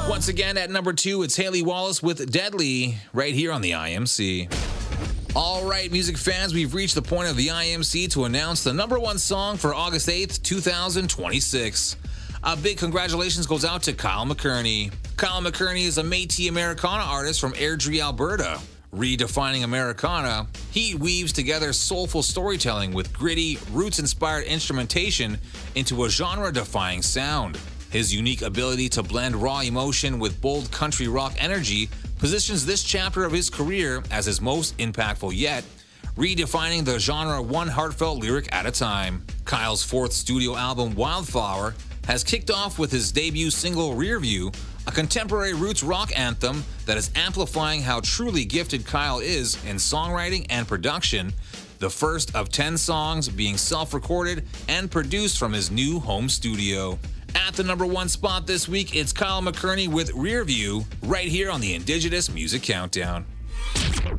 Once again, at number 2, it's Haley Wallace with Deadly, right here on the IMC. All right, music fans, we've reached the point of the IMC to announce the number 1 song for August 8th, 2026. A big congratulations goes out to Kyle McKerney. Kyle McKerney is a Métis Americana artist from Airdrie, Alberta. Redefining Americana, he weaves together soulful storytelling with gritty, roots-inspired instrumentation into a genre-defying sound. His unique ability to blend raw emotion with bold country rock energy positions this chapter of his career as his most impactful yet, redefining the genre one heartfelt lyric at a time. Kyle's 4th studio album, Wildflower, has kicked off with his debut single, Rearview, a contemporary roots rock anthem that is amplifying how truly gifted Kyle is in songwriting and production, the first of 10 songs being self-recorded and produced from his new home studio. At the number 1 spot this week, it's Kyle McKerney with Rearview, right here on the Indigenous Music Countdown.